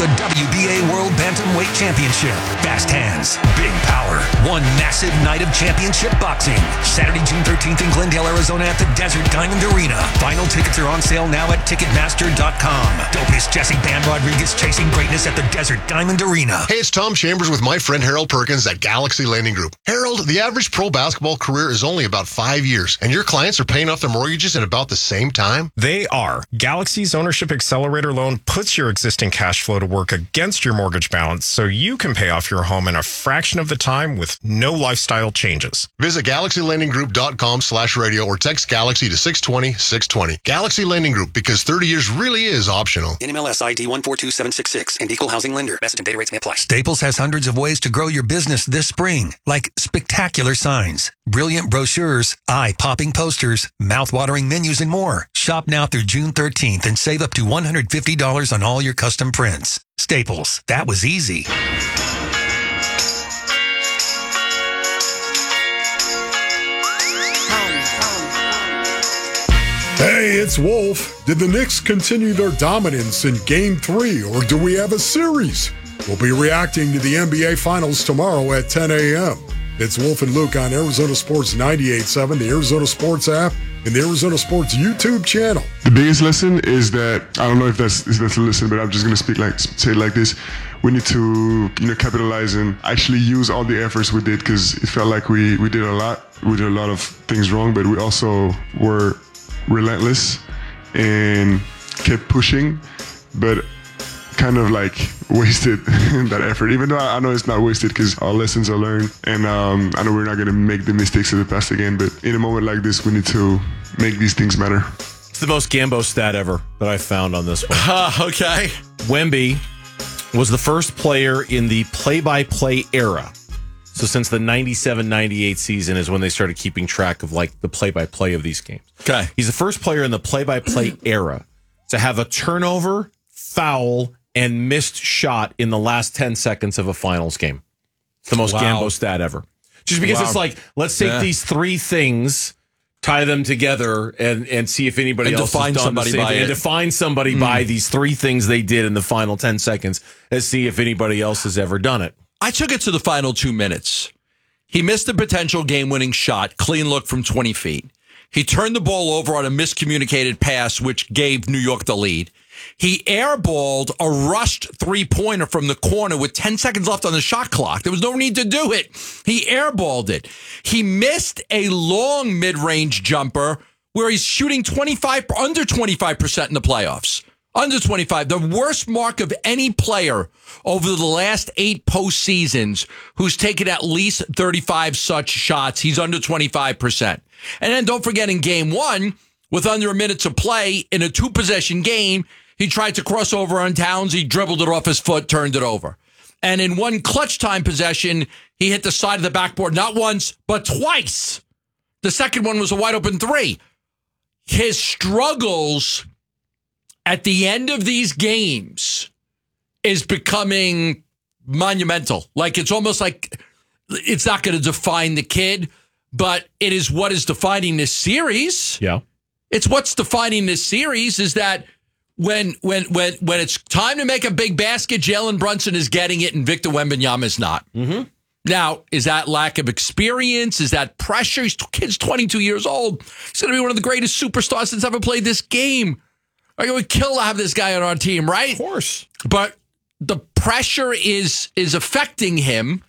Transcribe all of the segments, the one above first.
the WBA World Bantamweight Championship. Fast hands, big power, one massive night of championship boxing. Saturday, June 13th in Glendale, Arizona at the Desert Diamond Arena. Final tickets are on sale now at Ticketmaster.com. Dopest Jesse Bam Rodriguez chasing greatness at the Desert Diamond Arena. Hey, it's Tom Chambers with my friend Harold Perkins at Galaxy Lending Group. Harold, the average pro basketball career is only about 5 years, and your clients are paying off their mortgages in about the same time? They are. Galaxy's Ownership Accelerator loan puts your existing cash flow to work against your mortgage balance so you can pay off your home in a fraction of the time with no lifestyle changes. Visit GalaxyLendingGroup.com/radio or text Galaxy to 620-620. Galaxy Lending Group, because 30 years really is optional. NMLS ID 142766 and Equal Housing Lender. Message and data rates may apply. Staples has hundreds of ways to grow your business this spring, like spectacular signs, brilliant brochures, eye-popping posters, mouth-watering menus, and more. Shop now through June 13th and save up to $150 on all your custom prints. Staples, that was easy. Hey, it's Wolf. Did the Knicks continue their dominance in Game 3, or do we have a series? We'll be reacting to the NBA Finals tomorrow at 10 a.m. It's Wolf and Luke on Arizona Sports 98.7, the Arizona Sports app, and the Arizona Sports YouTube channel. The biggest lesson is that, I don't know if that's a lesson, but I'm just going to say it like this. We need to, capitalize and actually use all the efforts we did, because it felt like we did a lot. We did a lot of things wrong, but we also were relentless and kept pushing, but kind of like wasted that effort, even though I know it's not wasted because our lessons are learned, and I know we're not going to make the mistakes of the past again, but in a moment like this, we need to make these things matter. It's the most Gambo stat ever that I found on this one. Okay. Wemby was the first player in the play-by-play era. So since the 97-98 season is when they started keeping track of like the play-by-play of these games. Okay. He's the first player in the play-by-play era to have a turnover, foul, and missed shot in the last 10 seconds of a finals game. It's the most Gambo stat ever. Just because it's like, let's take these three things, tie them together, and see if anybody else has done the same thing. And define somebody by these three things they did in the final 10 seconds and see if anybody else has ever done it. I took it to the final 2 minutes. He missed a potential game-winning shot, clean look from 20 feet. He turned the ball over on a miscommunicated pass, which gave New York the lead. He airballed a rushed three-pointer from the corner with 10 seconds left on the shot clock. There was no need to do it. He airballed it. He missed a long mid-range jumper where he's shooting under 25% in the playoffs. Under 25, the worst mark of any player over the last 8 postseasons who's taken at least 35 such shots. He's under 25%. And then don't forget in game 1, with under a minute to play in a 2-possession game, he tried to cross over on Towns. He dribbled it off his foot, turned it over. And in one clutch time possession, he hit the side of the backboard, not once, but twice. The second one was a wide open 3. His struggles at the end of these games is becoming monumental. Like, it's almost like it's not going to define the kid, but it is what is defining this series. Yeah. It's what's defining this series is that when it's time to make a big basket, Jalen Brunson is getting it and Victor Wembanyama is not. Mm-hmm. Now, is that lack of experience? Is that pressure? Kid's 22 years old. He's going to be one of the greatest superstars that's ever played this game. I would kill to have this guy on our team, right? Of course. But the pressure is affecting him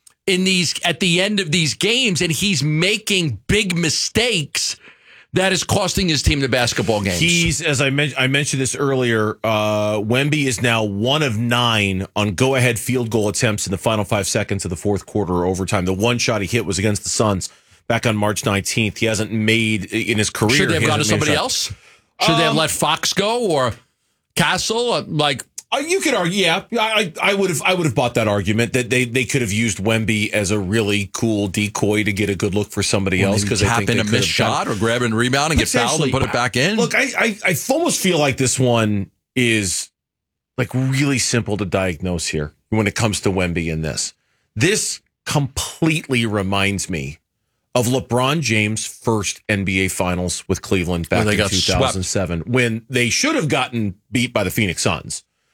at the end of these games, and he's making big mistakes that is costing his team the basketball games. He's, as I mentioned this earlier, Wemby is now 1 of 9 on go-ahead field goal attempts in the final 5 seconds of the fourth quarter or overtime. The one shot he hit was against the Suns back on March 19th. He hasn't made in his career. Should they have gone to somebody else? Should they have let Fox go or Castle? You could argue, yeah. I would have bought that argument that they could have used Wemby as a really cool decoy to get a good look for somebody else because tap in a missed shot or grab and rebound and get fouled and put it back in. Look, I almost feel like this one is like really simple to diagnose here when it comes to Wemby in this. This completely reminds me of LeBron James' first NBA Finals with Cleveland back in 2007 when they should have gotten beat by the Phoenix Suns.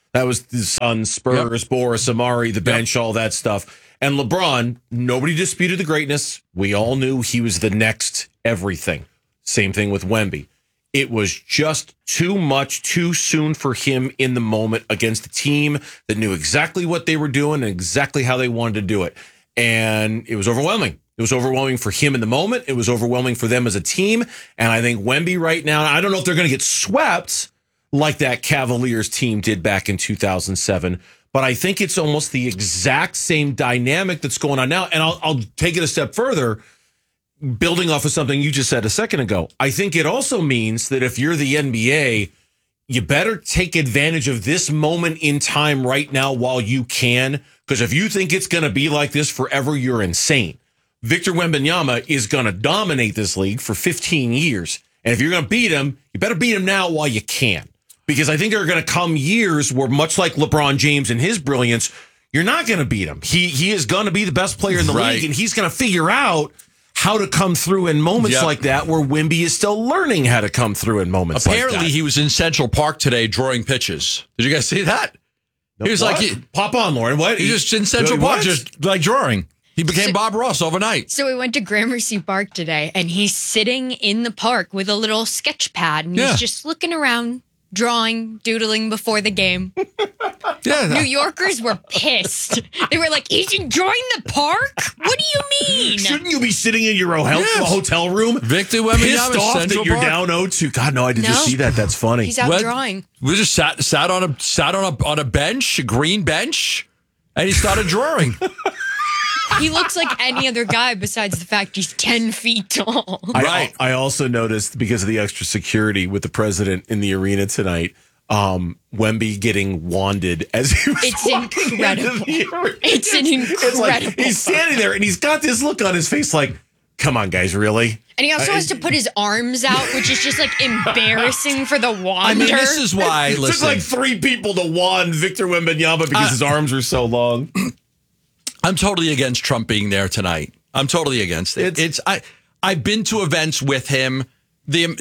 That was the Suns, Spurs, Boris, Amari, the bench, all that stuff. And LeBron, nobody disputed the greatness. We all knew he was the next everything. Same thing with Wemby. It was just too much, too soon for him in the moment against a team that knew exactly what they were doing and exactly how they wanted to do it. And it was overwhelming. It was overwhelming for him in the moment. It was overwhelming for them as a team. And I think Wemby right now, I don't know if they're going to get swept like that Cavaliers team did back in 2007, but I think it's almost the exact same dynamic that's going on now. And I'll take it a step further, building off of something you just said a second ago. I think it also means that if you're the NBA, you better take advantage of this moment in time right now while you can, because if you think it's going to be like this forever, you're insane. Victor Wembanyama is going to dominate this league for 15 years. And if you're going to beat him, you better beat him now while you can. Because I think there are going to come years where, much like LeBron James and his brilliance, you're not going to beat him. He is going to be the best player in the league, and he's going to figure out how to come through in moments like that, where Wemby is still learning how to come through in moments like that. Apparently, he was in Central Park today drawing pitches. Did you guys see that? He was pop on, Lauren. What? He just in Central Park, just like drawing. He became Bob Ross overnight. So we went to Gramercy Park today, and he's sitting in the park with a little sketch pad, and he's just looking around, drawing, doodling before the game. New Yorkers were pissed. They were like, he's enjoying the park? What do you mean? Shouldn't you be sitting in your hotel room? Victor Wembanyama pissed off that you're down 0-2. God, no, I didn't just see that. That's funny. He's out drawing. We just sat on a bench, a green bench, and he started drawing. He looks like any other guy besides the fact he's 10 feet tall. I also noticed, because of the extra security with the president in the arena tonight, Wemby getting wanded as he was walking incredible. It's incredible. Like he's standing there and he's got this look on his face like, come on, guys, really? And he also has to put his arms out, which is just like embarrassing for the wander. I mean, this is why, it took like 3 people to wand Victor Wembanyama because his arms are so long. I'm totally against Trump being there tonight. I'm totally against it. I've been to events with him. The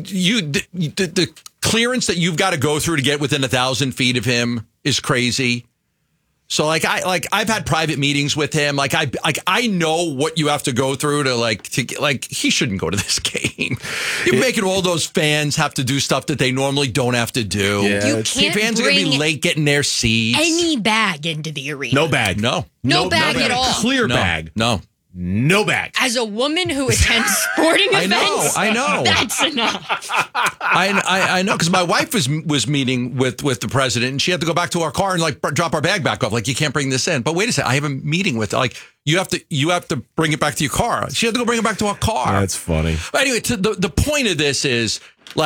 clearance that you've got to go through to get within 1,000 feet of him is crazy. So I've had private meetings with him. I know what you have to go through to he shouldn't go to this game. You're making all those fans have to do stuff that they normally don't have to do. Yeah, you can't fans are going to be late getting their seats. Any bag into the arena. No bag. No bag at all. Clear bag. No bag. As a woman who attends sporting events, I know. That's enough. I know, because my wife was meeting with the president, and she had to go back to our car and drop our bag back off. Like, you can't bring this in. But wait a second, I have a meeting with you have to bring it back to your car. She had to go bring it back to our car. That's funny. But anyway, the point of this is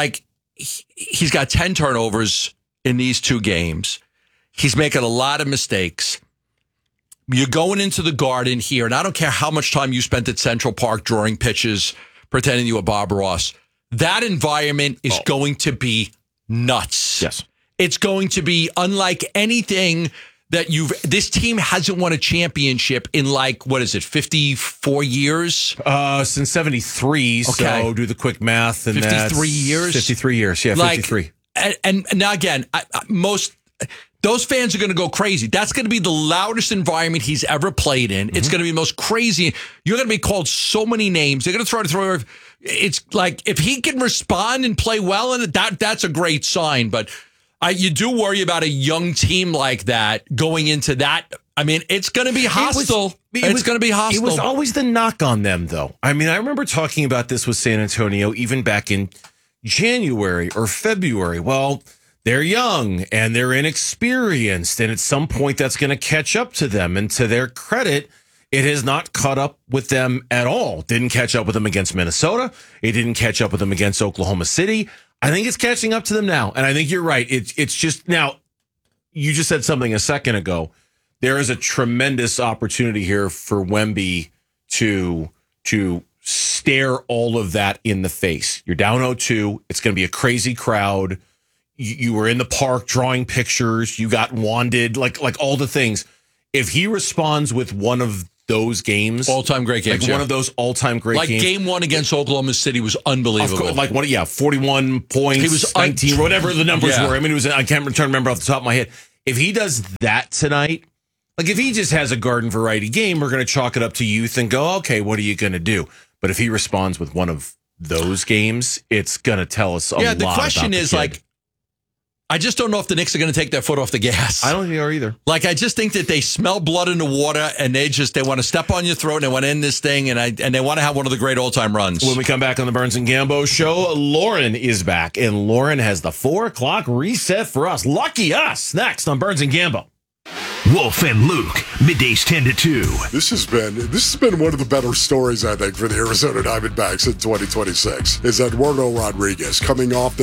he's got 10 turnovers in these 2 games. He's making a lot of mistakes. You're going into the Garden here, and I don't care how much time you spent at Central Park drawing pitches, pretending you were Bob Ross. That environment is going to be nuts. Yes. It's going to be unlike anything that this team hasn't won a championship in 54 years? Since 73. Okay. So do the quick math. And 53 years? 53 years. Yeah, 53. And now again, those fans are going to go crazy. That's going to be the loudest environment he's ever played in. It's going to be the most crazy. You're going to be called so many names. They're going to try to throw. It's like, if he can respond and play well in it, that's a great sign. But you do worry about a young team like that going into that. I mean, it's going to be hostile. It's going to be hostile. It was always the knock on them, though. I mean, I remember talking about this with San Antonio even back in January or February. Well, they're young and they're inexperienced, and at some point that's going to catch up to them. And to their credit, it has not caught up with them at all. Didn't catch up with them against Minnesota. It didn't catch up with them against Oklahoma City. I think it's catching up to them now. And I think you're right. It's just now, you just said something a second ago. There is a tremendous opportunity here for Wemby to stare all of that in the face. You're down 0-2. It's going to be a crazy crowd. You were in the park drawing pictures. You got wanded, like all the things. If he responds with one of those games, all-time great games, one of those all-time great games, game 1 against Oklahoma City was unbelievable. 41 points, he was 19, whatever the numbers were. I mean, I can't remember off the top of my head. if he does that tonight, like if he just has a garden variety game, we're going to chalk it up to youth and go, okay, what are you going to do? But if he responds with one of those games, it's going to tell us a lot about the question is kid. like, I just don't know if the Knicks are going to take their foot off the gas. I don't think they are either. Like, I just think that they smell blood in the water and they want to step on your throat and they want to end this thing and they want to have one of the great all-time runs. When we come back on the Burns and Gambo show, Lauren is back and Lauren has the 4 o'clock reset for us. Lucky us. Next on Burns and Gambo. Wolf and Luke, middays 10 to 2. This has been one of the better stories, I think, for the Arizona Diamondbacks in 2026, is Eduardo Rodriguez coming off the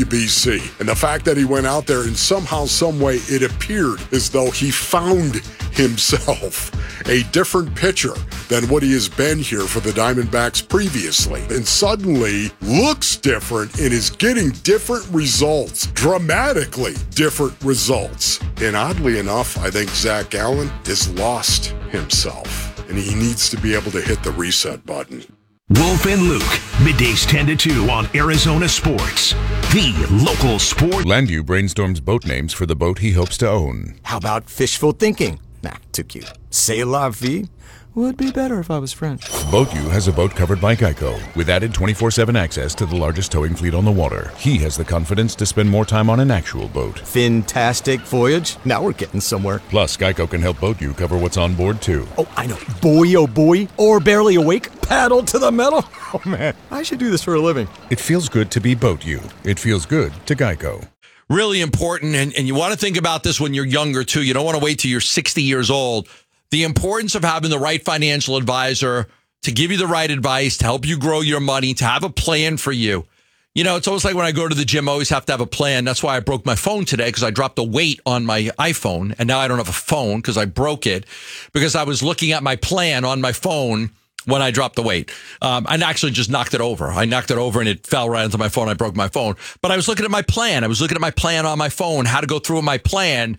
WBC. And the fact that he went out there and somehow, some way, it appeared as though he found himself a different pitcher than what he has been here for the Diamondbacks previously. And suddenly looks different and is getting different results, dramatically different results. And oddly enough, I think Zach Gallen has lost himself, and he needs to be able to hit the reset button. Wolf and Luke, middays 10 to 2 on Arizona Sports, the local sport. Landu brainstorms boat names for the boat he hopes to own. How about fishful thinking? Nah, too cute. C'est la vie would be better if I was French. BoatU has a boat covered by Geico with added 24/7 access to the largest towing fleet on the water. He has the confidence to spend more time on an actual boat. Fantastic voyage. Now we're getting somewhere. Plus, Geico can help BoatU cover what's on board, too. Oh, I know. Boy, oh boy. Or barely awake. Paddle to the metal. Oh, man. I should do this for a living. It feels good to be BoatU. It feels good to Geico. Really important, and you want to think about this when you're younger, too. You don't want to wait till you're 60 years old. The importance of having the right financial advisor to give you the right advice, to help you grow your money, to have a plan for you. You know, it's almost like when I go to the gym, I always have to have a plan. That's why I broke my phone today, because I dropped the weight on my iPhone, and now I don't have a phone because I broke it, because I was looking at my plan on my phone when I dropped the weight. I actually just knocked it over. I knocked it over and it fell right into my phone. I broke my phone. But I was looking at my plan. I was looking at my plan on my phone, how to go through my plan.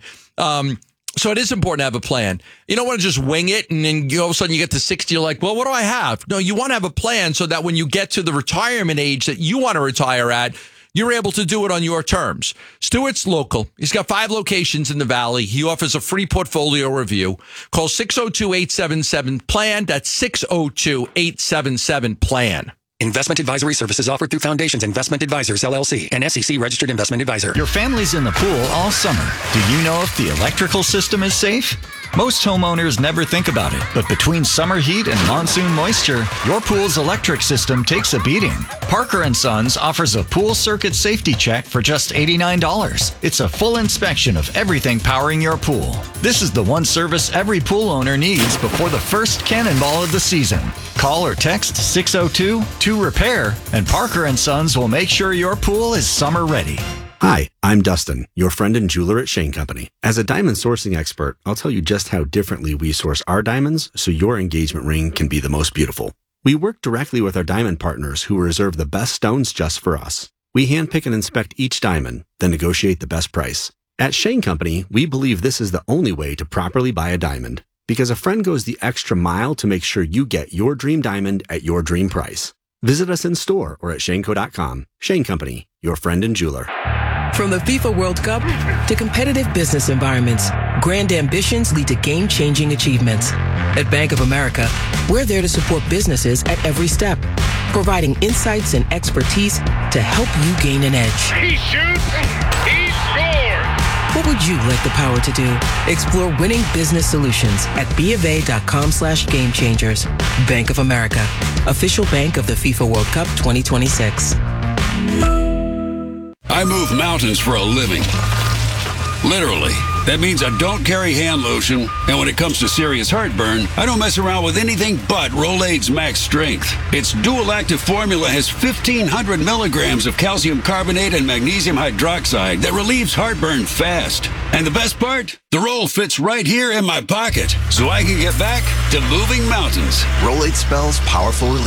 So it is important to have a plan. You don't want to just wing it and then all of a sudden you get to 60, you're like, well, what do I have? No, you want to have a plan so that when you get to the retirement age that you want to retire at, you're able to do it on your terms. Stewart's local. He's got 5 locations in the Valley. He offers a free portfolio review. Call 602-877-PLAN. That's 602-877-PLAN. Investment advisory services offered through Foundations Investment Advisors, LLC, an SEC registered investment advisor. Your family's in the pool all summer. Do you know if the electrical system is safe? Most homeowners never think about it, but between summer heat and monsoon moisture, your pool's electric system takes a beating. Parker & Sons offers a pool circuit safety check for just $89. It's a full inspection of everything powering your pool. This is the one service every pool owner needs before the first cannonball of the season. Call or text 602-2REPAIR, and Parker & Sons will make sure your pool is summer ready. Hi, I'm Dustin, your friend and jeweler at Shane Company. As a diamond sourcing expert, I'll tell you just how differently we source our diamonds so your engagement ring can be the most beautiful. We work directly with our diamond partners who reserve the best stones just for us. We handpick and inspect each diamond, then negotiate the best price. At Shane Company, we believe this is the only way to properly buy a diamond, because a friend goes the extra mile to make sure you get your dream diamond at your dream price. Visit us in store or at shaneco.com. Shane Company, your friend and jeweler. From the FIFA World Cup to competitive business environments, grand ambitions lead to game-changing achievements. At Bank of America, we're there to support businesses at every step, providing insights and expertise to help you gain an edge. He shoots, he scores! What would you like the power to do? Explore winning business solutions at BofA.com/gamechangers. Bank of America, official bank of the FIFA World Cup 2026. I move mountains for a living. Literally. That means I don't carry hand lotion, and when it comes to serious heartburn, I don't mess around with anything but Rolaids Max Strength. Its dual-active formula has 1,500 milligrams of calcium carbonate and magnesium hydroxide that relieves heartburn fast. And the best part? The roll fits right here in my pocket, so I can get back to moving mountains. Rolaids spells powerful relief.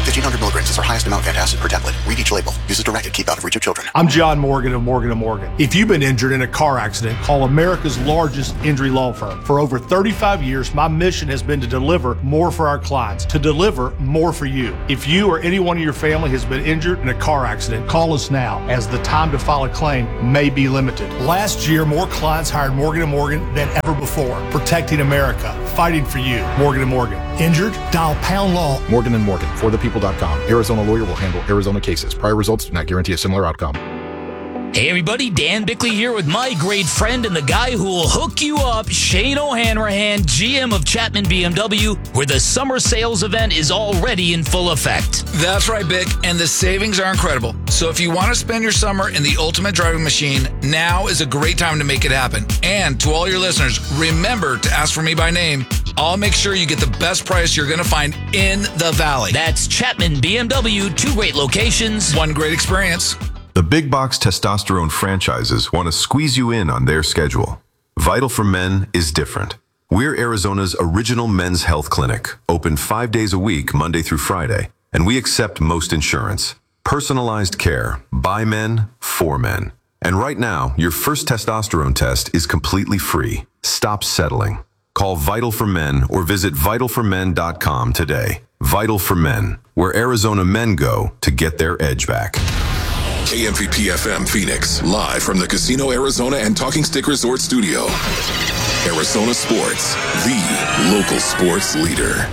1,500 milligrams is our highest amount of antacid per tablet. Read each label. Use as directed. Keep out of reach of children. I'm John Morgan of Morgan & Morgan. If you've been injured in a car accident, call America's largest injury law firm. For over 35 years, my mission has been to deliver more for our clients, to deliver more for you. If you or anyone in your family has been injured in a car accident, call us now, as the time to file a claim may be limited. Last year, more clients hired Morgan & Morgan than ever before. Protecting America, fighting for you. Morgan & Morgan. Injured? Dial pound law. Morgan & Morgan, forthepeople.com. Arizona lawyer will handle Arizona cases. Prior results do not guarantee a similar outcome. Hey everybody, Dan Bickley here with my great friend and the guy who will hook you up, Shane O'Hanrahan, GM of Chapman BMW, where the summer sales event is already in full effect. That's right, Bick, and the savings are incredible. So if you want to spend your summer in the ultimate driving machine, now is a great time to make it happen. And to all your listeners, remember to ask for me by name. I'll make sure you get the best price you're going to find in the Valley. That's Chapman BMW, 2 great locations, 1 great experience. The big box testosterone franchises want to squeeze you in on their schedule. Vital for Men is different. We're Arizona's original men's health clinic, open 5 days a week, Monday through Friday, and we accept most insurance. Personalized care, by men, for men. And right now, your first testosterone test is completely free. Stop settling. Call Vital for Men or visit vitalformen.com today. Vital for Men, where Arizona men go to get their edge back. KMVP FM Phoenix, live from the Casino Arizona and Talking Stick Resort Studio. Arizona Sports, the local sports leader.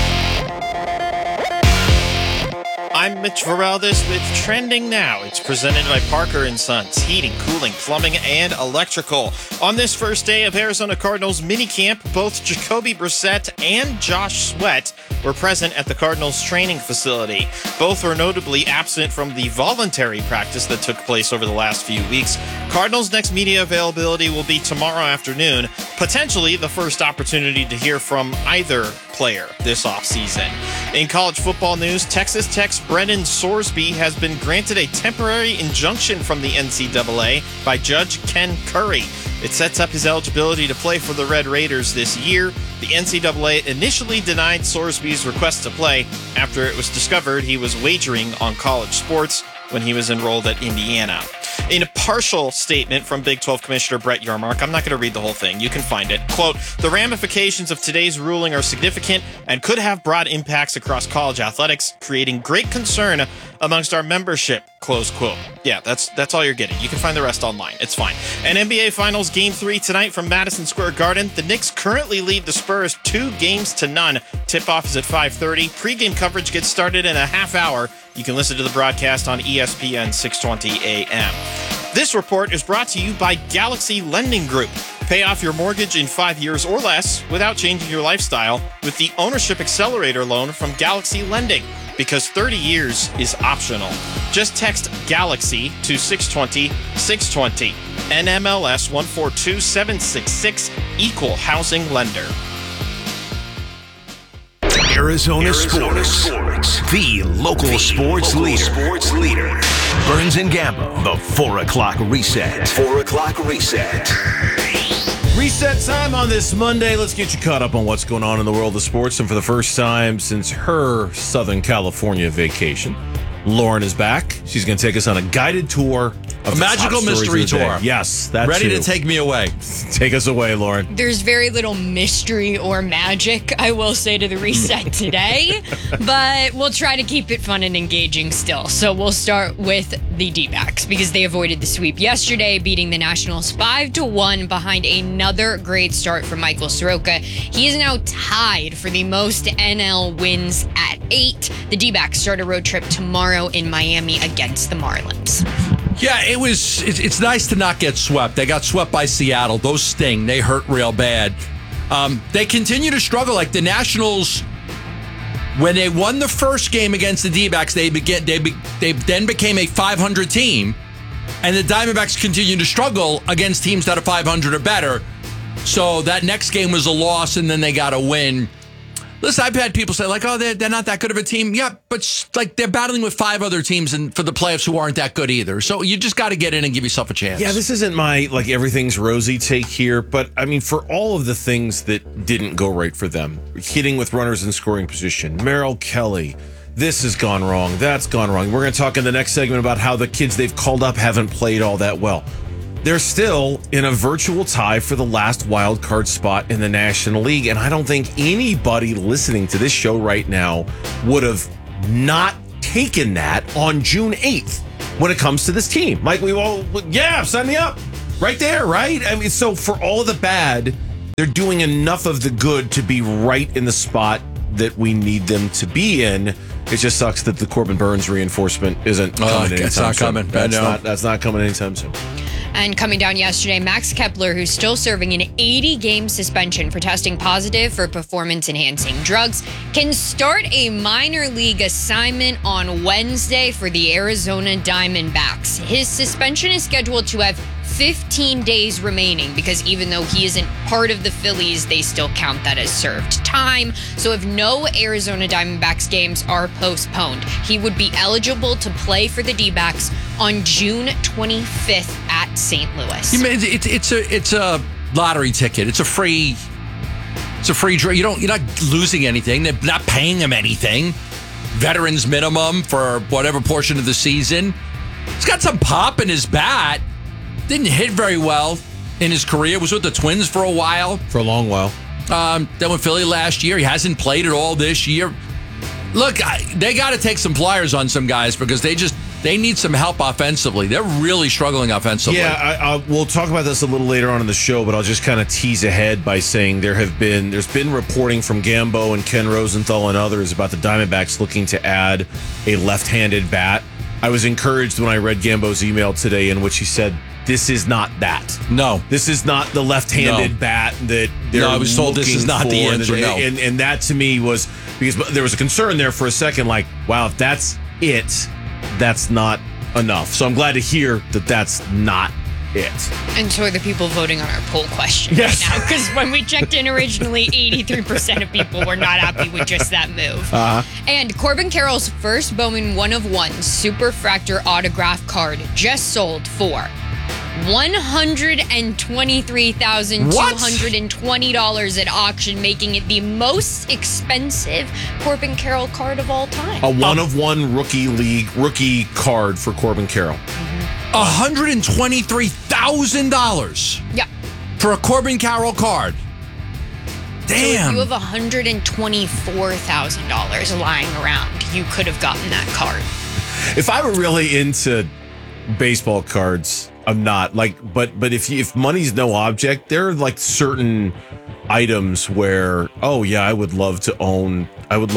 I'm Mitch Varaldis with Trending Now. It's presented by Parker & Sons, heating, cooling, plumbing, and electrical. On this first day of Arizona Cardinals minicamp, both Jacoby Brissett and Josh Sweat were present at the Cardinals training facility. Both were notably absent from the voluntary practice that took place over the last few weeks. Cardinals' next media availability will be tomorrow afternoon, potentially the first opportunity to hear from either player this offseason. In college football news, Texas Tech's Brennan Sorsby has been granted a temporary injunction from the NCAA by Judge Ken Curry. It sets up his eligibility to play for the Red Raiders this year. The NCAA initially denied Sorsby's request to play after it was discovered he was wagering on college sports when he was enrolled at Indiana. In a partial statement from Big 12 Commissioner Brett Yormark, I'm not going to read the whole thing, you can find it. Quote, the ramifications of today's ruling are significant and could have broad impacts across college athletics, creating great concern amongst our membership, close quote. Yeah, that's all you're getting. You can find the rest online. It's fine. And NBA Finals Game 3 tonight from Madison Square Garden. The Knicks currently lead the Spurs 2-0. Tip-off is at 5:30. Pre-game coverage gets started in a half hour. You can listen to the broadcast on ESPN 620 AM. This report is brought to you by Galaxy Lending Group. Pay off your mortgage in 5 years or less without changing your lifestyle with the Ownership Accelerator loan from Galaxy Lending, because 30 years is optional. Just text GALAXY to 620-620. NMLS 142766, Equal Housing Lender. Arizona Sports, the local sports leader. Burns and Gambo, the 4 o'clock reset. 4 o'clock reset. Reset time on this Monday. Let's get you caught up on what's going on in the world of sports. And for the first time since her Southern California vacation, Lauren is back. She's going to take us on a guided tour of a magical mystery tour. Yes, that's ready to take me away. Take us away, Lauren. There's very little mystery or magic, I will say, to the reset today, but we'll try to keep it fun and engaging still. So we'll start with the D-backs because they avoided the sweep yesterday, beating the Nationals 5-1 behind another great start from Michael Soroka. He is now tied for the most NL wins at 8. The D-backs start a road trip tomorrow in Miami against the Marlins. Yeah, it's nice to not get swept. They got swept by Seattle. Those sting. They hurt real bad. They continue to struggle. Like the Nationals, when they won the first game against the D-backs, they then became a 500 team. And the Diamondbacks continue to struggle against teams that are 500 or better. So that next game was a loss, and then they got a win. Listen, I've had people say, like, oh, they're not that good of a team. Yeah, but like they're battling with 5 other teams and for the playoffs who aren't that good either. So you just got to get in and give yourself a chance. Yeah, this isn't my, like, everything's rosy take here. But, I mean, for all of the things that didn't go right for them, hitting with runners in scoring position, Merrill Kelly, this has gone wrong, that's gone wrong. We're going to talk in the next segment about how the kids they've called up haven't played all that well. They're still in a virtual tie for the last wild card spot in the National League, and I don't think anybody listening to this show right now would have not taken that on June 8th when it comes to this team. Like, sign me up. Right there, right? I mean, so for all the bad, they're doing enough of the good to be right in the spot that we need them to be in. It just sucks that the Corbin Burns reinforcement isn't coming anytime soon. It's not coming. That's not coming anytime soon. And coming down yesterday, Max Kepler, who's still serving an 80-game suspension for testing positive for performance-enhancing drugs, can start a minor league assignment on Wednesday for the Arizona Diamondbacks. His suspension is scheduled to have 15 days remaining because even though he isn't part of the Phillies, they still count that as served time. So if no Arizona Diamondbacks games are postponed, he would be eligible to play for the D-backs on June 25th at St. Louis. It's a lottery ticket. It's a free draw. You're not losing anything. They're not paying him anything. Veterans minimum for whatever portion of the season. He's got some pop in his bat. Didn't hit very well in his career. Was with the Twins for a while. For a long while. Then with Philly last year. He hasn't played at all this year. Look, they got to take some flyers on some guys because they need some help offensively. They're really struggling offensively. Yeah, we'll talk about this a little later on in the show, but I'll just kind of tease ahead by saying there's been reporting from Gambo and Ken Rosenthal and others about the Diamondbacks looking to add a left-handed bat. I was encouraged when I read Gambo's email today in which he said, this is not that. No. This is not the left-handed bat that they're I was told this is not the answer, no. And that to me was, because there was a concern there for a second, like, wow, if that's it, that's not enough. So I'm glad to hear that that's not it. And so are the people voting on our poll question yes. right now. Because when we checked in originally, 83% of people were not happy with just that move. And Corbin Carroll's first Bowman 1-of-1 Superfractor autograph card just sold for $123,220 at auction, making it the most expensive Corbin Carroll card of all time. A 1-of-1 rookie card for Corbin Carroll. $123,000. Yeah. For a Corbin Carroll card. Damn. So if you have $124,000 lying around, you could have gotten that card. If I were really into baseball cards, I'm not. But if money's no object, there are like certain items where, I would love to own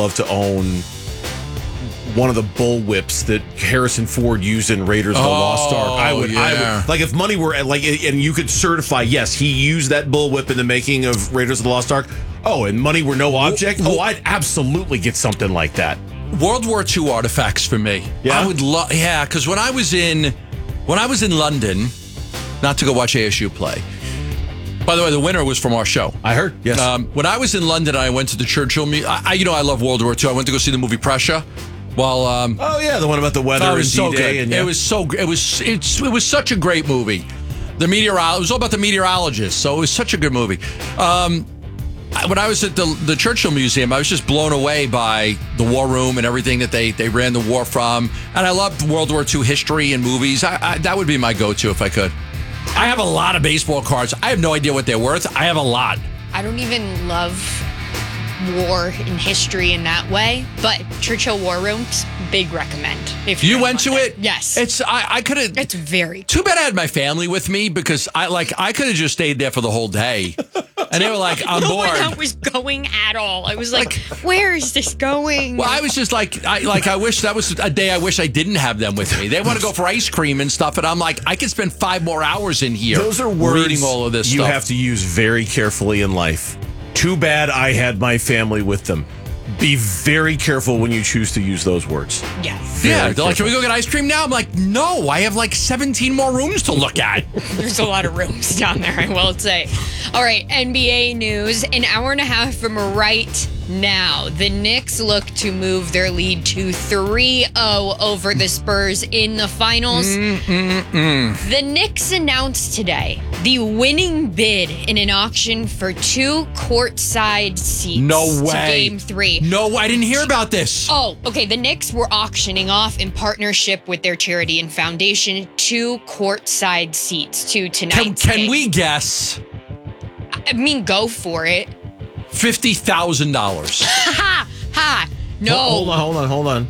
one of the bullwhips that Harrison Ford used in Raiders of the Lost Ark. I would like if money were like, and you could certify, yes, he used that bullwhip in the making of Raiders of the Lost Ark. And money were no object. I'd absolutely get something like that. World War II artifacts for me. Yeah, I would love. Yeah, because when I was in London, not to go watch ASU play. By the way, the winner was from our show. I heard. Yes. When I was in London, I went to the Churchill. I love World War II. I went to go see the movie Prussia. Well, the one about the weather and D-Day. It was so good. It was such a great movie. It was all about the meteorologists, so it was such a good movie. When I was at the Churchill Museum, I was just blown away by the war room and everything that they ran the war from. And I loved World War II history and movies. That would be my go-to if I could. I have a lot of baseball cards. I have no idea what they're worth. I have a lot. I don't even love war and history in that way, but Churchill War Rooms, big recommend. If you went to it? Yes. I could have. It's very too bad I had my family with me because I could have just stayed there for the whole day. And they were like, on board. No one that was going at all. I was like, where is this going? Well, I was just like, I wish that was a day I wish I didn't have them with me. They want to go for ice cream and stuff. And I'm like, I could spend 5 more hours in here. Those are words reading all of this you stuff. have to use very carefully in life. Too bad I had my family with them. Be very careful when you choose to use those words. Yeah. They're like, can we go get ice cream now? I'm like, no, I have like 17 more rooms to look at. There's a lot of rooms down there, I will say. All right, NBA news. An hour and a half from right Now, the Knicks look to move their lead to 3-0 over the Spurs in the finals. The Knicks announced today the winning bid in an auction for 2 courtside seats to Game 3. No, I didn't hear about this. Oh, okay. The Knicks were auctioning off in partnership with their charity and foundation 2 courtside seats to tonight's game. Can we guess? I mean, go for it. $50,000. Ha! No. Hold on.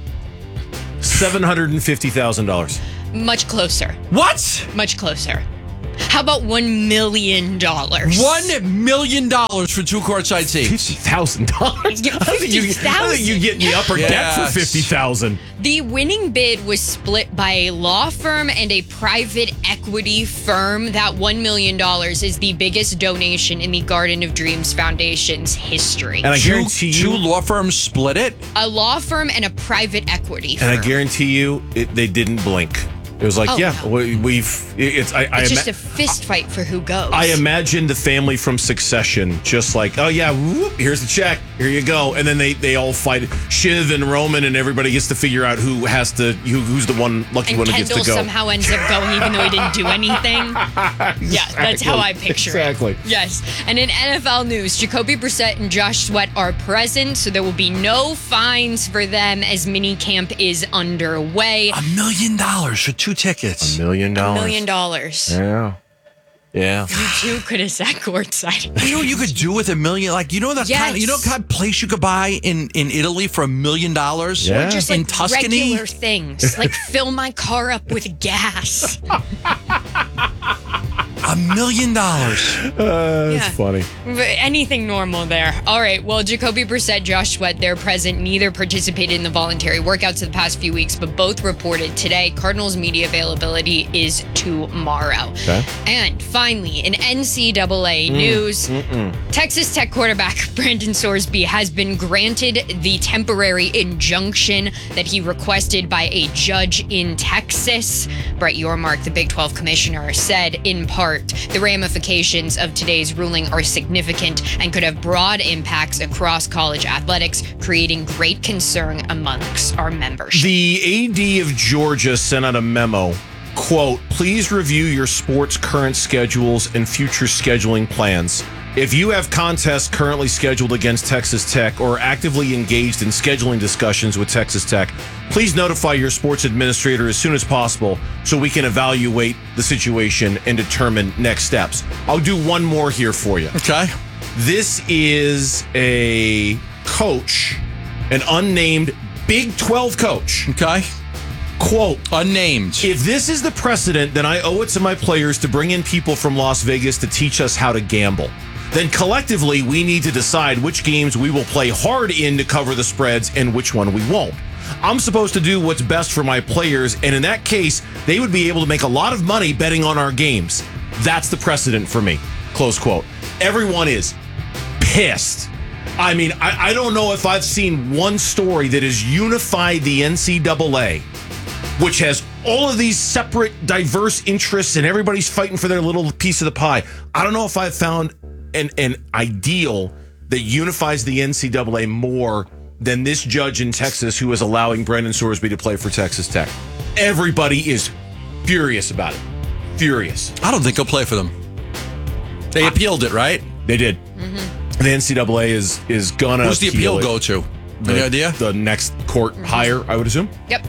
$750,000. Much closer. What? Much closer. How about $1 million? $1 million for 2 courtside seats. $50,000. I think you get in the upper deck for $50,000. The winning bid was split by a law firm and a private equity firm. That $1 million is the biggest donation in the Garden of Dreams Foundation's history. And I guarantee you, 2 law firms split it? A law firm and a private equity firm. And I guarantee you, they didn't blink. It was like, it's just a fist fight for who goes. I imagine the family from Succession just like, oh yeah, whoop, here's the check, here you go, and then they all fight. Shiv and Roman and everybody gets to figure out who's the one lucky one who gets to go. And Kendall somehow ends up going even though he didn't do anything. Exactly. Yeah, that's how I picture it. Yes. And in NFL news, Jacoby Brissett and Josh Sweat are present, so there will be no fines for them as minicamp is underway. $1 million for 2 tickets. $1 million. $1 million. Yeah. You too could have sat courtside. You know what you could do with $1 million? Like, you know that kind of place you could buy in Italy for $1 million? Yeah. Or just in like Tuscany? regular things. Like fill my car up with gas. $1 million. That's funny. Anything normal there. All right. Well, Jacoby Brissett, Josh Sweat, they're present. Neither participated in the voluntary workouts of the past few weeks, but both reported today. Cardinals media availability is tomorrow. Okay. And finally, in NCAA news, Texas Tech quarterback Brandon Sorsby has been granted the temporary injunction that he requested by a judge in Texas. Brett Yormark, the Big 12 commissioner, said in part, the ramifications of today's ruling are significant and could have broad impacts across college athletics, creating great concern amongst our membership. The AD of Georgia sent out a memo, quote, please review your sports current schedules and future scheduling plans. If you have contests currently scheduled against Texas Tech or actively engaged in scheduling discussions with Texas Tech, please notify your sports administrator as soon as possible so we can evaluate the situation and determine next steps. I'll do one more here for you. Okay. This is a coach, an unnamed Big 12 coach. Okay. Quote, unnamed. If this is the precedent, then I owe it to my players to bring in people from Las Vegas to teach us how to gamble. Then collectively, we need to decide which games we will play hard in to cover the spreads and which one we won't. I'm supposed to do what's best for my players, and in that case, they would be able to make a lot of money betting on our games. That's the precedent for me. Close quote. Everyone is pissed. I mean, I don't know if I've seen one story that has unified the NCAA, which has all of these separate, diverse interests, and everybody's fighting for their little piece of the pie. I don't know if I've found an ideal that unifies the NCAA more than this judge in Texas who is allowing Brandon Sorsby to play for Texas Tech. Everybody is furious about it. Furious. I don't think he'll play for them. They appealed it, right? They did. The NCAA is gonna. Who's the appeal go to? Any idea? The next court higher, I would assume. Yep.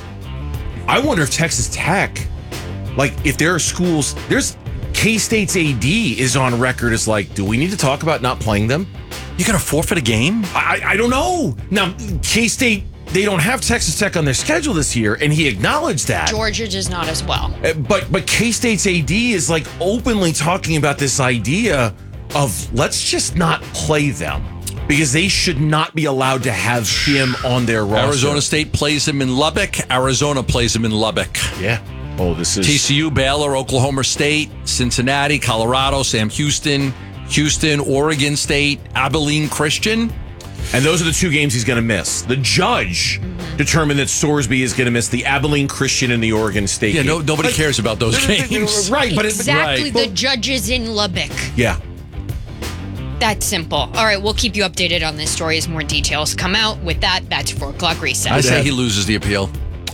I wonder if Texas Tech, like, if there are schools, there's K-State's AD is on record as like, do we need to talk about not playing them? You gonna forfeit a game? I don't know. Now, K-State, they don't have Texas Tech on their schedule this year, and he acknowledged that. Georgia does not as well. But K-State's AD is like openly talking about this idea of let's just not play them because they should not be allowed to have him on their roster. Arizona State plays him in Lubbock. Arizona plays him in Lubbock. Yeah. Oh, this is TCU, Baylor, Oklahoma State, Cincinnati, Colorado, Sam Houston, Oregon State, Abilene Christian. And those are the 2 games he's going to miss. The judge determined that Sorsby is going to miss the Abilene Christian and the Oregon State game. Nobody cares about those games. Right. But exactly, the judge is in Lubbock. Yeah. That's simple. All right, we'll keep you updated on this story as more details come out. With that, that's 4 o'clock reset. I say he loses the appeal.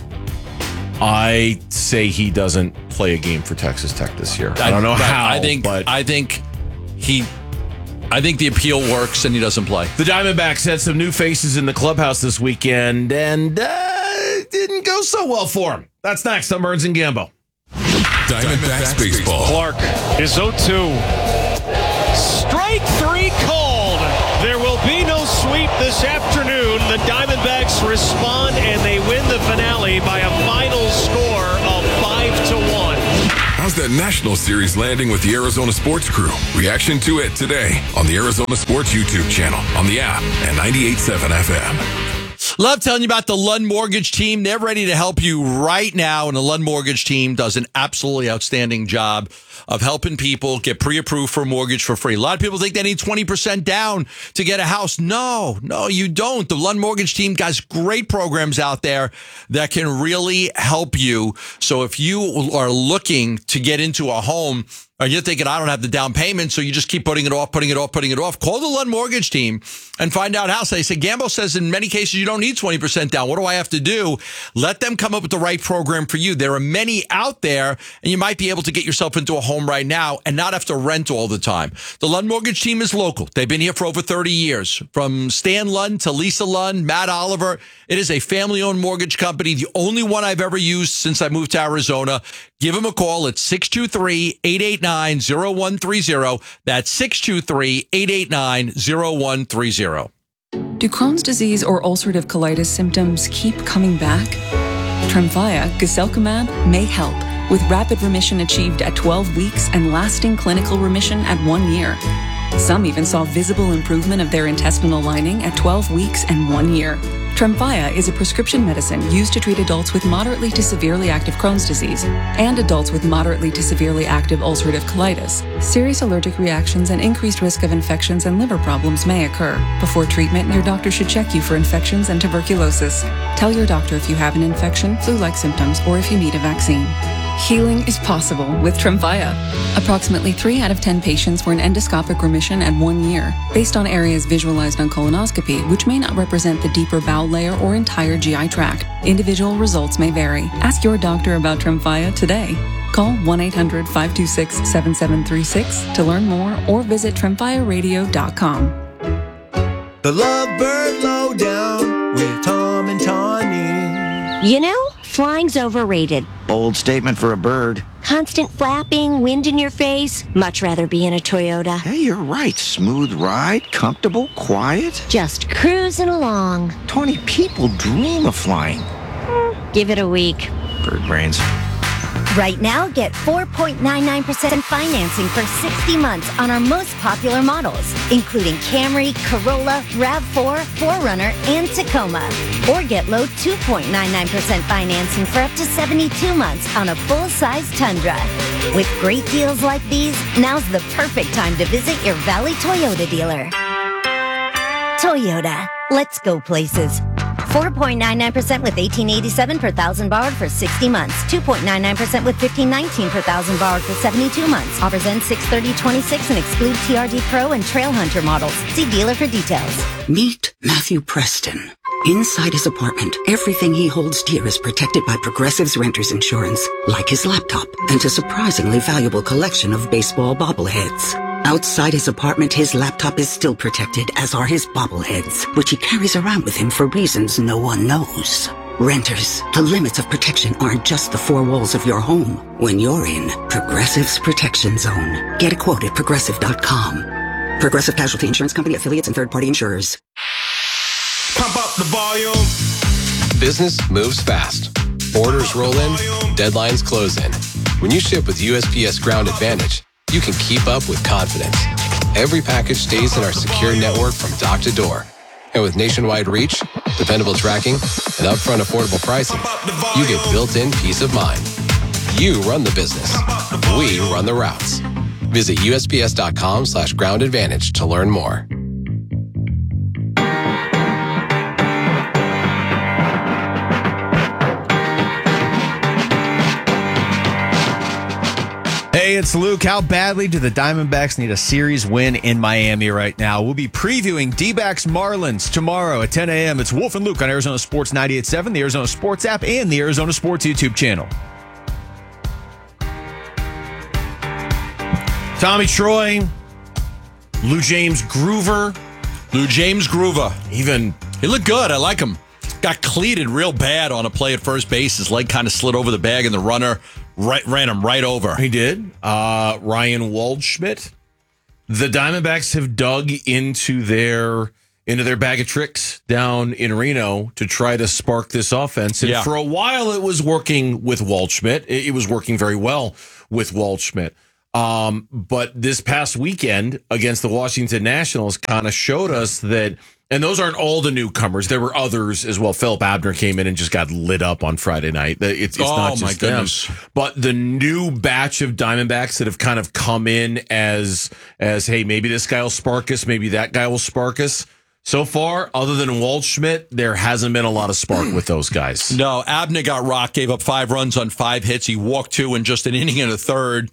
I say he doesn't play a game for Texas Tech this year. I don't know how. I think the appeal works and he doesn't play. The Diamondbacks had some new faces in the clubhouse this weekend, and it didn't go so well for them. That's next on Burns and Gambo. Diamondbacks baseball. Clark is 0-2. Strike 3 called. There will be no sweep this afternoon. The Diamondbacks respond and they win the finale by a final score of 5-1. How's that National Series landing with the Arizona Sports Crew? Reaction to it today on the Arizona Sports YouTube channel, on the app, and 98.7 FM. Love telling you about the Lund Mortgage team. They're ready to help you right now, and the Lund Mortgage team does an absolutely outstanding job of helping people get pre-approved for a mortgage for free. A lot of people think they need 20% down to get a house. No, you don't. The Lund Mortgage team has great programs out there that can really help you. So if you are looking to get into a home, or you're thinking, I don't have the down payment, so you just keep putting it off. Call the Lund Mortgage team and find out how. So they say, Gambo says in many cases you don't need 20% down. What do I have to do? Let them come up with the right program for you. There are many out there, and you might be able to get yourself into a home right now and not have to rent all the time. The Lund Mortgage team is local. They've been here for over 30 years. From Stan Lund to Lisa Lund, Matt Oliver. It is a family-owned mortgage company, the only one I've ever used since I moved to Arizona. Give them a call at 623-889-0130. That's 623-889-0130. Do Crohn's disease or ulcerative colitis symptoms keep coming back? Tremfya, guselkumab, may help, with rapid remission achieved at 12 weeks and lasting clinical remission at 1 year. Some even saw visible improvement of their intestinal lining at 12 weeks and 1 year. Tremfya is a prescription medicine used to treat adults with moderately to severely active Crohn's disease and adults with moderately to severely active ulcerative colitis. Serious allergic reactions and increased risk of infections and liver problems may occur. Before treatment, your doctor should check you for infections and tuberculosis. Tell your doctor if you have an infection, flu-like symptoms, or if you need a vaccine. Healing is possible with Tremfya. Approximately 3 out of 10 patients were in endoscopic remission at 1 year, based on areas visualized on colonoscopy, which may not represent the deeper bowel layer or entire GI tract. Individual results may vary. Ask your doctor about Tremfya today. Call 1-800-526-7736 to learn more or visit TremfyaRadio.com. The Lovebird Lowdown with Tom and Tawny. You know, flying's overrated. Bold statement for a bird. Constant flapping, wind in your face. Much rather be in a Toyota. Hey, you're right. Smooth ride, comfortable, quiet. Just cruising along. 20 people dream of flying. Give it a week. Bird brains. Right now, get 4.99% financing for 60 months on our most popular models, including Camry, Corolla, RAV4, 4Runner, and Tacoma. Or get low 2.99% financing for up to 72 months on a full-size Tundra. With great deals like these, now's the perfect time to visit your Valley Toyota dealer. Toyota. Let's go places. 4.99% with $1,887 per thousand borrowed for 60 months. 2.99% with $1,519 per thousand borrowed for 72 months. Offers end 6/30/26 and exclude TRD Pro and Trail Hunter models. See dealer for details. Meet Matthew Preston. Inside his apartment, everything he holds dear is protected by Progressive's Renter's Insurance, like his laptop and a surprisingly valuable collection of baseball bobbleheads. Outside his apartment, his laptop is still protected, as are his bobbleheads, which he carries around with him for reasons no one knows. Renters, the limits of protection aren't just the 4 walls of your home when you're in Progressive's Protection Zone. Get a quote at Progressive.com. Progressive Casualty Insurance Company, affiliates, and third-party insurers. Pump up the volume. Business moves fast. Orders roll in, deadlines close in. When you ship with USPS Ground Advantage, you can keep up with confidence. Every package stays in our secure network from dock to door. And with nationwide reach, dependable tracking, and upfront affordable pricing, you get built-in peace of mind. You run the business. We run the routes. Visit USPS.com/Ground Advantage to learn more. Hey, Hey, it's Luke. How badly do the Diamondbacks need a series win in Miami right now? We'll be previewing D-backs Marlins tomorrow at 10 a.m. It's Wolf and Luke on Arizona Sports 98.7, the Arizona Sports app, and the Arizona Sports YouTube channel. Tommy Troy, Lou James Groover. He looked good. I like him. Got cleated real bad on a play at first base. His leg kind of slid over the bag, and the runner ran him right over. He did. Ryan Waldschmidt. The Diamondbacks have dug into their bag of tricks down in Reno to try to spark this offense. And for a while, it was working with Waldschmidt. It was working very well with Waldschmidt. But this past weekend against the Washington Nationals kind of showed us that, and those aren't all the newcomers. There were others as well. Philip Abner came in and just got lit up on Friday night. It's not just them. But the new batch of Diamondbacks that have kind of come in as hey, maybe this guy will spark us, maybe that guy will spark us. So far, other than Waldschmidt, there hasn't been a lot of spark with those guys. No, Abner got rocked, gave up 5 runs on 5 hits. He walked 2 in just an inning and a third.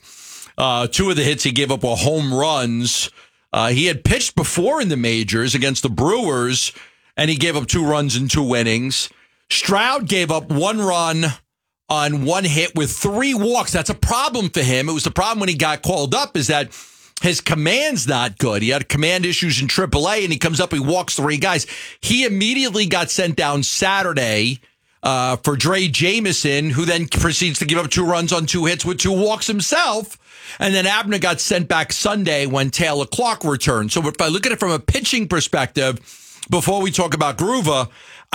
2 of the hits he gave up were home runs. He had pitched before in the majors against the Brewers, and he gave up 2 runs in 2 innings. Stroud gave up 1 run on 1 hit with 3 walks. That's a problem for him. It was the problem when he got called up, is that his command's not good. He had command issues in AAA, and he comes up, he walks 3 guys. He immediately got sent down Saturday for Dre Jameson, who then proceeds to give up 2 runs on 2 hits with 2 walks himself. And then Abner got sent back Sunday when Taylor Clark returned. So if I look at it from a pitching perspective, before we talk about Groover,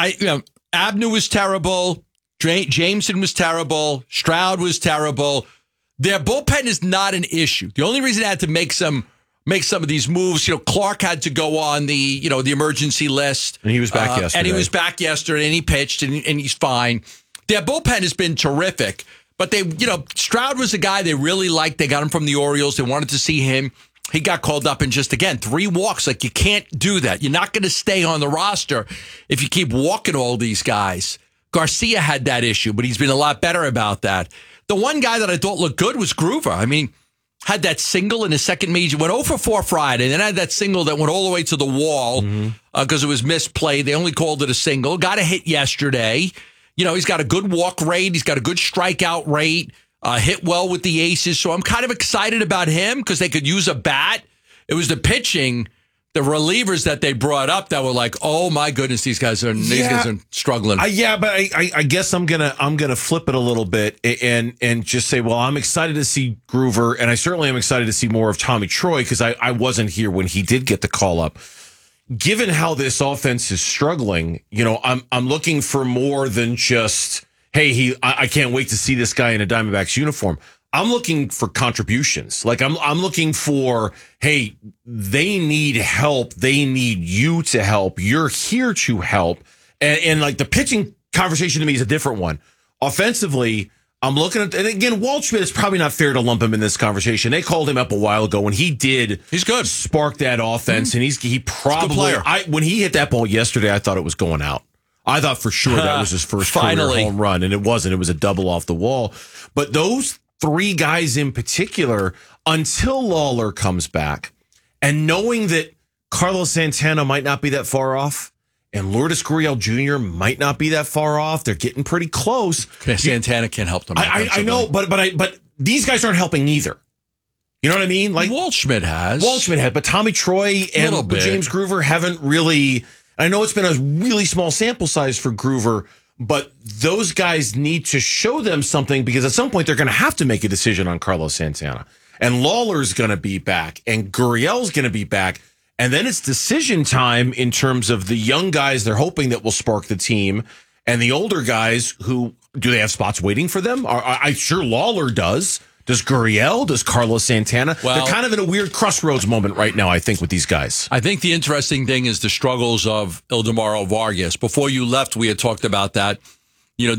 Abner was terrible. Jameson was terrible. Stroud was terrible. Their bullpen is not an issue. The only reason they had to make some of these moves, Clark had to go on the emergency list. And he was back yesterday. And he was back yesterday, and he pitched, and he's fine. Their bullpen has been terrific. But Stroud was a guy they really liked. They got him from the Orioles. They wanted to see him. He got called up, and just, again, 3 walks. Like, you can't do that. You're not going to stay on the roster if you keep walking all these guys. Garcia had that issue, but he's been a lot better about that. The one guy that I thought looked good was Groover. I mean, had that single in his second major, went 0 for 4 Friday, and then had that single that went all the way to the wall because it was misplayed. They only called it a single. Got a hit yesterday. He's got a good walk rate. He's got a good strikeout rate. Hit well with the aces. So I'm kind of excited about him because they could use a bat. It was the pitching, the relievers that they brought up that were like, oh my goodness, these guys are struggling. But I guess I'm gonna flip it a little bit and just say, well, I'm excited to see Groover, and I certainly am excited to see more of Tommy Troy because I wasn't here when he did get the call up. Given how this offense is struggling, I'm looking for more than just, hey, I can't wait to see this guy in a Diamondbacks uniform. I'm looking for contributions. Like I'm looking for, hey, they need help. They need you to help. You're here to help. And like the pitching conversation to me is a different one. Offensively, I'm looking at, and again, Waldschmidt, is probably not fair to lump him in this conversation. They called him up a while ago, and he did. He's good. Spark that offense, and he probably. When he hit that ball yesterday, I thought it was going out. I thought for sure that was his first career home run, and it wasn't. It was a double off the wall. But those 3 guys in particular, until Lawler comes back, and knowing that Carlos Santana might not be that far off, and Lourdes Gurriel Jr. might not be that far off. They're getting pretty close. Santana can't help them. I know, but these guys aren't helping either. You know what I mean? Like Waldschmidt has, but Tommy Troy and James Groover haven't really. I know it's been a really small sample size for Groover, but those guys need to show them something because at some point they're going to have to make a decision on Carlos Santana. And Lawler's going to be back, and Gurriel's going to be back. And then it's decision time in terms of the young guys they're hoping that will spark the team and the older guys who, do they have spots waiting for them? I'm sure Lawler does. Does Gurriel? Does Carlos Santana? Well, they're kind of in a weird crossroads moment right now, I think, with these guys. I think the interesting thing is the struggles of Ildemaro Vargas. Before you left, we had talked about that. He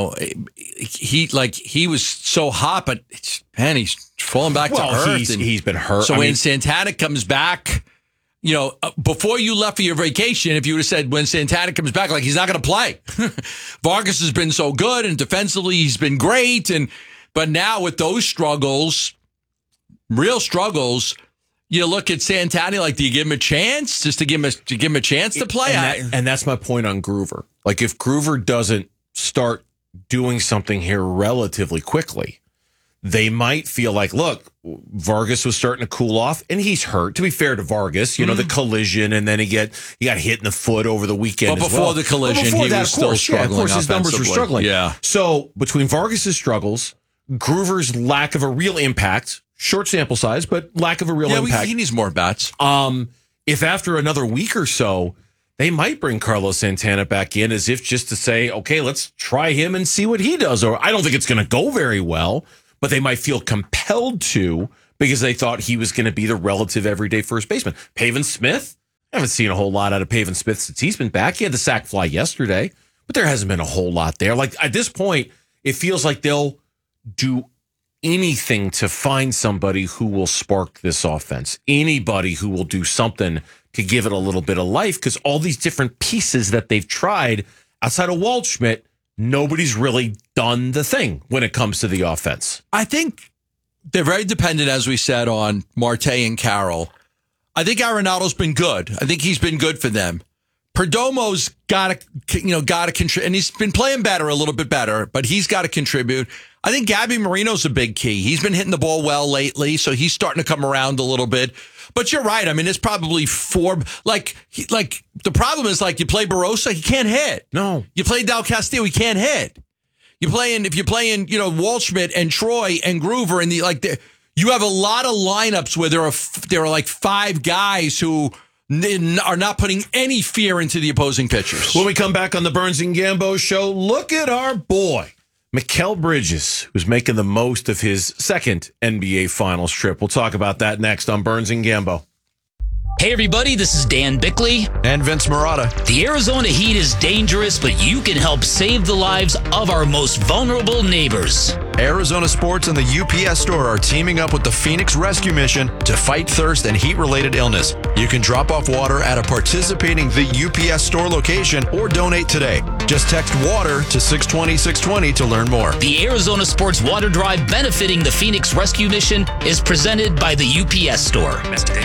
was so hot, but man, he's falling back to earth. He's been hurt. So when Santana comes back, before you left for your vacation, if you would have said when Santana comes back, like he's not going to play. Vargas has been so good, and defensively he's been great, but now with those struggles, real struggles, you look at Santana, like, do you give him a chance just to give him a chance to play? And that's my point on Groover. Like, if Groover doesn't start doing something here relatively quickly, they might feel like, look, Vargas was starting to cool off, and he's hurt. To be fair to Vargas, the collision, and then he got hit in the foot over the weekend. But before the collision, he was still struggling. Of course, his numbers were struggling. Yeah. So between Vargas's struggles, Groover's lack of a real impact, short sample size, but lack of a real impact. He needs more bats. If after another week or so, they might bring Carlos Santana back in as if just to say, okay, let's try him and see what he does. Or I don't think it's going to go very well, but they might feel compelled to because they thought he was going to be the relative everyday first baseman. Pavin Smith, I haven't seen a whole lot out of Pavin Smith since he's been back. He had the sac fly yesterday, but there hasn't been a whole lot there. Like, at this point, it feels like they'll do anything to find somebody who will spark this offense, anybody who will do something to give it a little bit of life, because all these different pieces that they've tried outside of Waldschmidt, nobody's really done the thing when it comes to the offense. I think they're very dependent, as we said, on Marte and Carroll. I think Arenado's been good. I think he's been good for them. Perdomo's got to contribute, and he's been playing better, a little bit better, but he's got to contribute. I think Gabby Marino's a big key. He's been hitting the ball well lately, so he's starting to come around a little bit. But you're right. I mean, it's probably four. Like the problem is, like, you play Barossa, he can't hit. No. You play Del Castillo, he can't hit. If you're playing, Waldschmidt and Troy and Groover, and you have a lot of lineups where there are like five guys who are not putting any fear into the opposing pitchers. When we come back on the Burns and Gambo show, look at our boy, Mikal Bridges, who's making the most of his second NBA Finals trip. We'll talk about that next on Burns and Gambo. Hey everybody, this is Dan Bickley. And Vince Marotta. The Arizona heat is dangerous, but you can help save the lives of our most vulnerable neighbors. Arizona Sports and the UPS Store are teaming up with the Phoenix Rescue Mission to fight thirst and heat-related illness. You can drop off water at a participating The UPS Store location or donate today. Just text WATER to 620-620 to learn more. The Arizona Sports Water Drive benefiting the Phoenix Rescue Mission is presented by the UPS Store.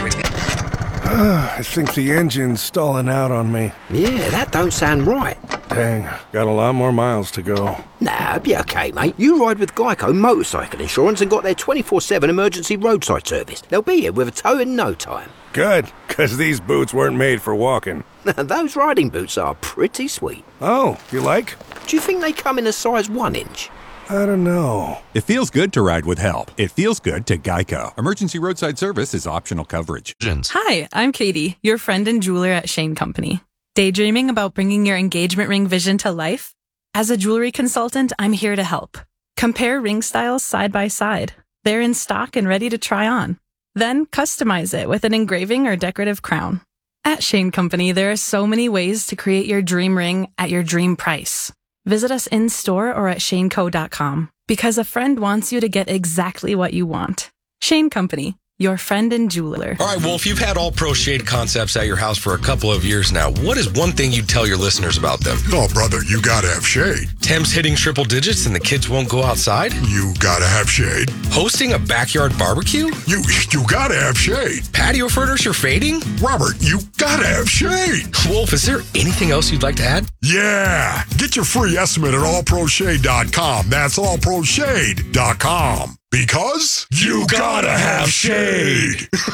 I think the engine's stalling out on me. Yeah, that don't sound right. Dang, got a lot more miles to go. Nah, be okay, mate. You ride with Geico Motorcycle Insurance and got their 24/7 emergency roadside service. They'll be here with a tow in no time. Good, because these boots weren't made for walking. Those riding boots are pretty sweet. Oh, you like? Do you think they come in a size 1 inch? I don't know. It feels good to ride with help. It feels good to Geico. Emergency roadside service is optional coverage. Hi, I'm Katie, your friend and jeweler at Shane Company. Daydreaming about bringing your engagement ring vision to life? As a jewelry consultant, I'm here to help. Compare ring styles side by side. They're in stock and ready to try on. Then customize it with an engraving or decorative crown. At Shane Company, there are so many ways to create your dream ring at your dream price. Visit us in-store or at shaneco.com, because a friend wants you to get exactly what you want. Shane Company, your friend and jeweler. All right, Wolf, you've had All Pro Shade concepts at your house for a couple of years now. What is one thing you'd tell your listeners about them? Oh, brother, you gotta have shade. Temps hitting triple digits and the kids won't go outside? You gotta have shade. Hosting a backyard barbecue? You gotta have shade. Patio furniture fading? Robert, you gotta have shade. Wolf, is there anything else you'd like to add? Yeah, get your free estimate at allproshade.com. That's allproshade.com. Because you gotta have shade.